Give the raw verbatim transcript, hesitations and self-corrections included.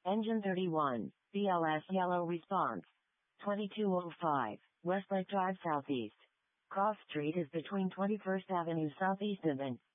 Engine thirty-one, B L S yellow response. twenty-two oh five, Westlake Drive Southeast. Cross Street is between twenty-first Avenue Southeast and